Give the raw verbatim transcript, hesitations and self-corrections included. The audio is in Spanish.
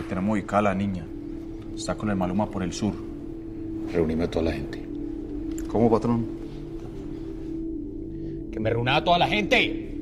tenemos ubicada la niña. Está con el Maluma por el sur. Reunime a toda la gente. ¿Cómo, patrón? Que me reúna a toda la gente.